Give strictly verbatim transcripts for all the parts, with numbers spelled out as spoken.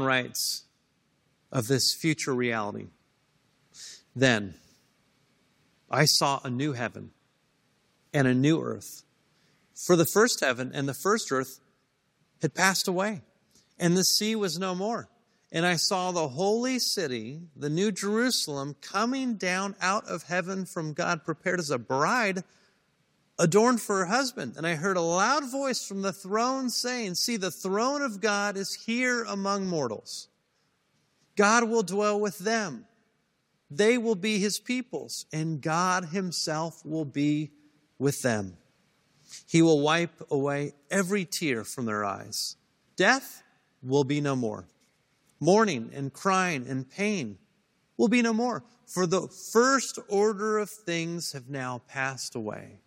writes of this future reality. Then I saw a new heaven and a new earth. For the first heaven and the first earth had passed away, and the sea was no more. And I saw the holy city, the new Jerusalem, coming down out of heaven from God, prepared as a bride adorned for her husband. And I heard a loud voice from the throne saying, "See, the throne of God is here among mortals. God will dwell with them. They will be his peoples, and God himself will be with them. He will wipe away every tear from their eyes. Death will be no more. Mourning and crying and pain will be no more, for the first order of things have now passed away."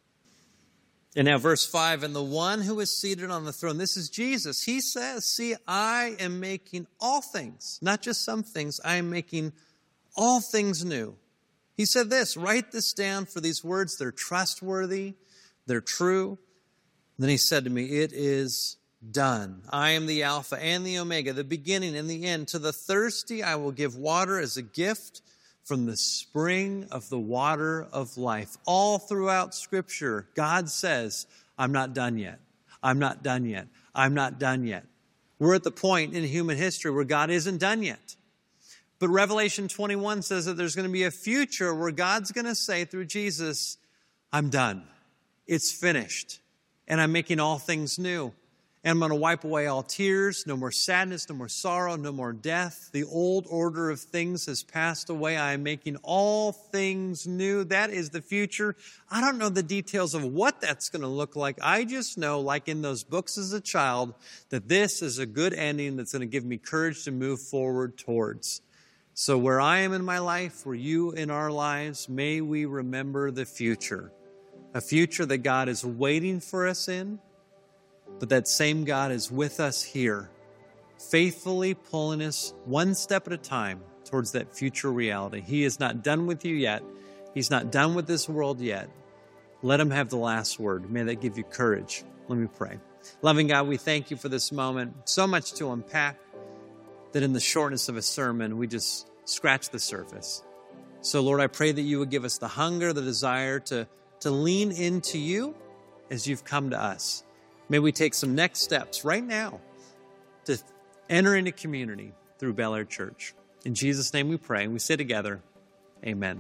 And now verse five, "And the one who is seated on the throne," this is Jesus, he says, "See, I am making all things," not just some things, "I am making all things new." He said this, "Write this down, for these words, they're trustworthy, they're true." And then he said to me, "It is done. I am the Alpha and the Omega, the beginning and the end. To the thirsty I will give water as a gift from the spring of the water of life." All throughout Scripture, God says, I'm not done yet. I'm not done yet. I'm not done yet. We're at the point in human history where God isn't done yet. But Revelation twenty-one says that there's going to be a future where God's going to say through Jesus, "I'm done. It's finished. And I'm making all things new. And I'm going to wipe away all tears, no more sadness, no more sorrow, no more death. The old order of things has passed away. I am making all things new." That is the future. I don't know the details of what that's going to look like. I just know, like in those books as a child, that this is a good ending that's going to give me courage to move forward towards. So where I am in my life, where you in our lives, may we remember the future. A future that God is waiting for us in. But that same God is with us here, faithfully pulling us one step at a time towards that future reality. He is not done with you yet. He's not done with this world yet. Let him have the last word. May that give you courage. Let me pray. Loving God, we thank you for this moment. So much to unpack that in the shortness of a sermon, we just scratch the surface. So Lord, I pray that you would give us the hunger, the desire to, to lean into you as you've come to us. May we take some next steps right now to enter into community through Bel Air Church. In Jesus' name we pray, and we say together, amen.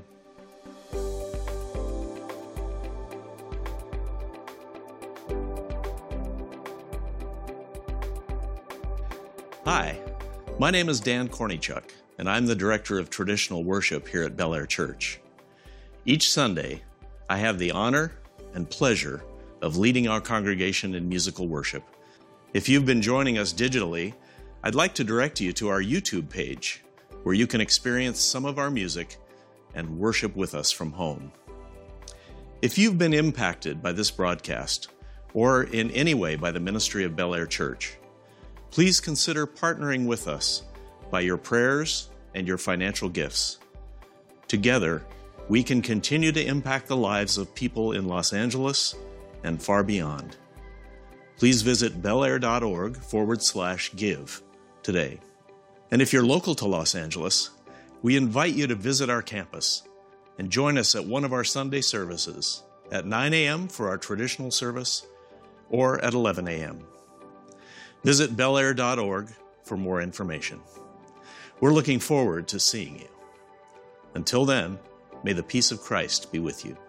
Hi, my name is Dan Kornichuk, and I'm the Director of Traditional Worship here at Bel Air Church. Each Sunday, I have the honor and pleasure of leading our congregation in musical worship. If you've been joining us digitally, I'd like to direct you to our YouTube page, where you can experience some of our music and worship with us from home. If you've been impacted by this broadcast, or in any way by the ministry of Bel Air Church, please consider partnering with us by your prayers and your financial gifts. Together, we can continue to impact the lives of people in Los Angeles and far beyond. Please visit belair.org forward slash give today. And if you're local to Los Angeles, we invite you to visit our campus and join us at one of our Sunday services at nine a.m. for our traditional service or at eleven a.m. Visit belair dot org for more information. We're looking forward to seeing you. Until then, may the peace of Christ be with you.